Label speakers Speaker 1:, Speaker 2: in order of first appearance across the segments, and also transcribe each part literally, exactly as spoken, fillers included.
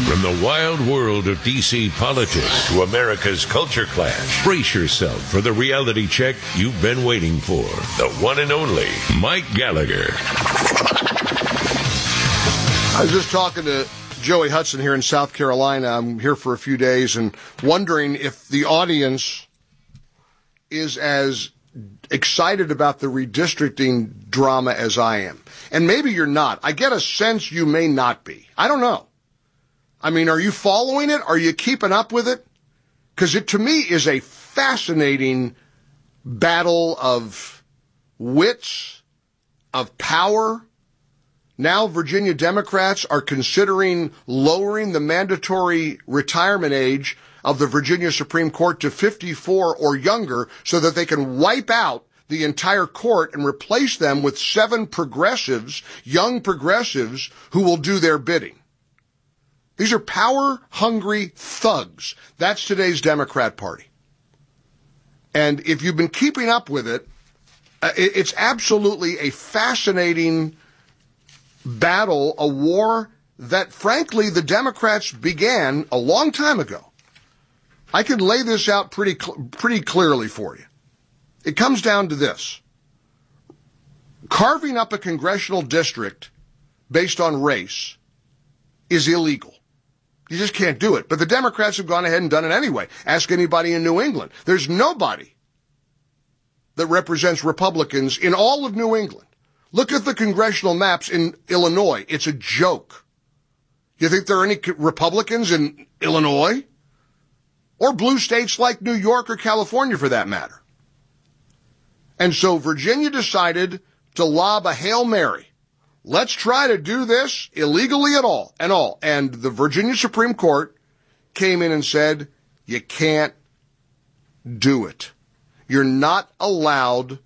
Speaker 1: From the wild world of D C politics to America's culture clash, brace yourself for the reality check you've been waiting for. The one and only Mike Gallagher.
Speaker 2: I was just talking to Joey Hudson here in South Carolina. I'm here for a few days and wondering if the audience is as excited about the redistricting drama as I am. And maybe you're not. I get a sense you may not be. I don't know. I mean, are you following it? Are you keeping up with it? Because it, to me, is a fascinating battle of wits, of power. Now Virginia Democrats are considering lowering the mandatory retirement age of the Virginia Supreme Court to fifty-four or younger so that they can wipe out the entire court and replace them with seven progressives, young progressives, who will do their bidding. These are power-hungry thugs. That's today's Democrat Party. And if you've been keeping up with it, uh, it it's absolutely a fascinating battle, a war that, frankly, the Democrats began a long time ago. I can lay this out pretty cl- pretty clearly for you. It comes down to this. Carving up a congressional district based on race is illegal. You just can't do it. But the Democrats have gone ahead and done it anyway. Ask anybody in New England. There's nobody that represents Republicans in all of New England. Look at the congressional maps in Illinois. It's a joke. You think there are any Republicans in Illinois? Or blue states like New York or California, for that matter. And so Virginia decided to lob a Hail Mary. Let's try to do this illegally at all, and all. And the Virginia Supreme Court came in and said, you can't do it. You're not allowed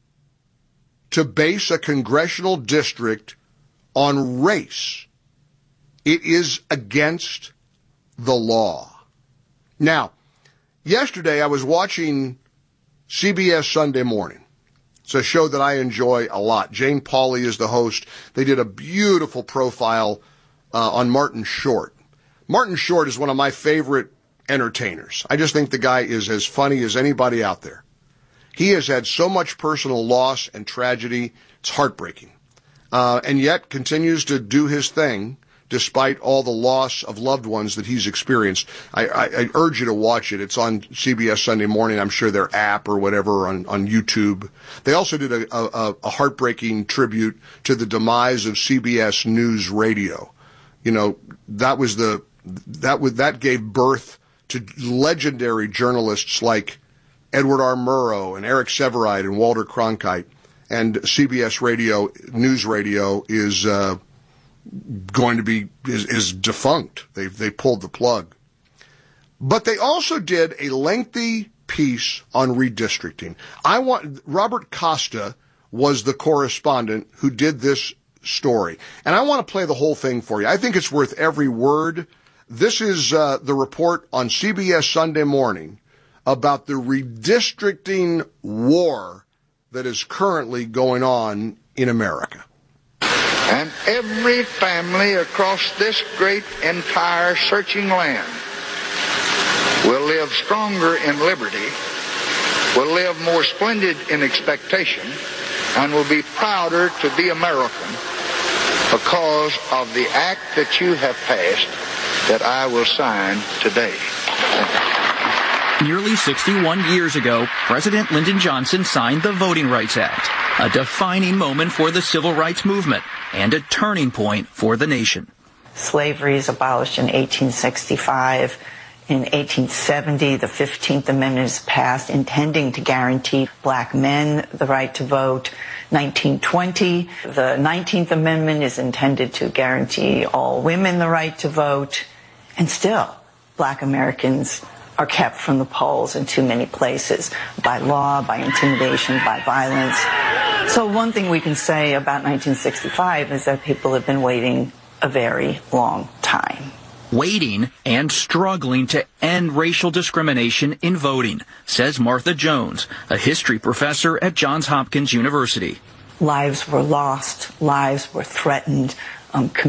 Speaker 2: to base a congressional district on race. It is against the law. Now, yesterday I was watching C B S Sunday Morning. It's a show that I enjoy a lot. Jane Pauley is the host. They did a beautiful profile uh, on Martin Short. Martin Short is one of my favorite entertainers. I just think the guy is as funny as anybody out there. He has had so much personal loss and tragedy. It's heartbreaking. Uh, and yet continues to do his thing despite all the loss of loved ones that he's experienced. I, I, I urge you to watch it. It's on C B S Sunday Morning. I'm sure their app or whatever on, on YouTube. They also did a, a, a heartbreaking tribute to the demise of C B S News Radio. You know, that was the, that was, that gave birth to legendary journalists like Edward R. Murrow and Eric Sevareid and Walter Cronkite. And C B S Radio, News Radio, is uh, going to be is, is defunct. They they pulled the plug. But they also did a lengthy piece on redistricting. I want Robert Costa was the correspondent who did this story, and I want to play the whole thing for you. I think it's worth every word. This is uh, the report on C B S Sunday Morning about the redistricting war that is currently going on in America.
Speaker 3: And every family across this great entire searching land will live stronger in liberty, will live more splendid in expectation, and will be prouder to be American because of the act that you have passed that I will sign today.
Speaker 4: Nearly sixty-one years ago, President Lyndon Johnson signed the Voting Rights Act, a defining moment for the civil rights movement and a turning point for the nation.
Speaker 5: Slavery is abolished in eighteen sixty-five. In eighteen seventy, the fifteenth Amendment is passed, intending to guarantee black men the right to vote. nineteen twenty, the nineteenth Amendment is intended to guarantee all women the right to vote. And still, black Americans are kept from the polls in too many places, by law, by intimidation, by violence. So one thing we can say about nineteen sixty-five is that people have been waiting a very long time.
Speaker 4: Waiting and struggling to end racial discrimination in voting, says Martha Jones, a history professor at Johns Hopkins University.
Speaker 5: Lives were lost, lives were threatened, um,